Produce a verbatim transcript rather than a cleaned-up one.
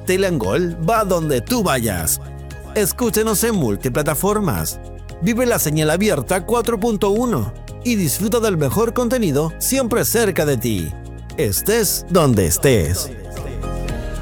Stella and Gold va donde tú vayas. Escúchenos en multiplataformas. Vive la señal abierta cuatro punto uno y disfruta del mejor contenido siempre cerca de ti. Estés donde estés.